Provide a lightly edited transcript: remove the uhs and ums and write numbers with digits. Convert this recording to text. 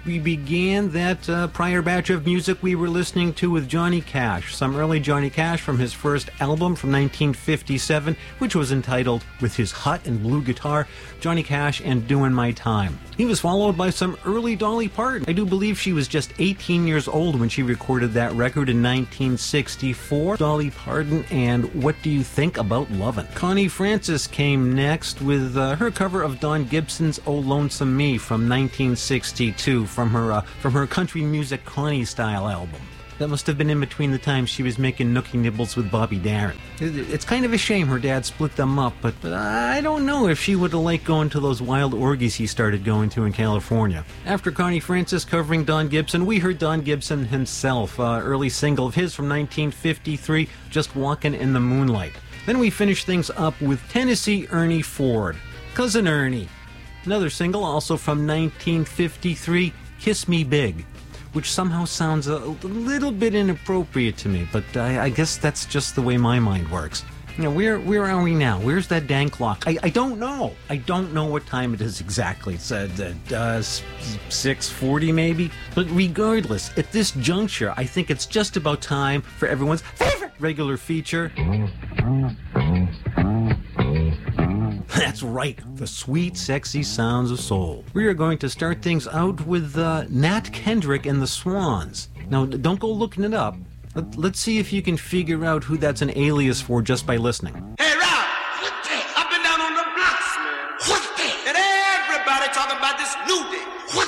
We began that prior batch of music we were listening to with Johnny Cash, some early Johnny Cash from his first album from 1957, which was entitled, with his hot and blue guitar, Johnny Cash and Doin' My Time. He was followed by some early Dolly Parton. I do believe she was just 18 years old when she recorded that record in 1964. Dolly Parton and What Do You Think About Lovin'? Connie Francis came next with her cover of Don Gibson's Oh Lonesome Me from 1962 from her country music Connie style album. That must have been in between the times she was making Nookie Nibbles with Bobby Darin. It's kind of a shame her dad split them up, but I don't know if she would have liked going to those wild orgies he started going to in California. After Connie Francis covering Don Gibson, we heard Don Gibson himself, early single of his from 1953, Just Walkin' in the Moonlight. Then we finished things up with Tennessee Ernie Ford, Cousin Ernie. Another single also from 1953, Kiss Me Big, which somehow sounds a little bit inappropriate to me, but I guess that's just the way my mind works. You know, where are we now? Where's that dang clock? I don't know. I don't know what time it is exactly. It's 6:40 maybe? But regardless, at this juncture, I think it's just about time for everyone's favorite regular feature. That's right, the sweet, sexy sounds of soul. We are going to start things out with Nat Kendrick and the Swans. Now, don't go looking it up. Let's see if you can figure out who that's an alias for just by listening. Hey,